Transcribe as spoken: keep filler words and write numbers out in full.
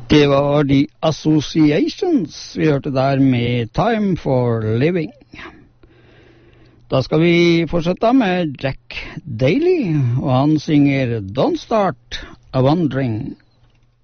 Det var The Associations vi hørte der med Time for Living. Da skal vi fortsette med Jack Daly, og han synger Don't Start a Wondering.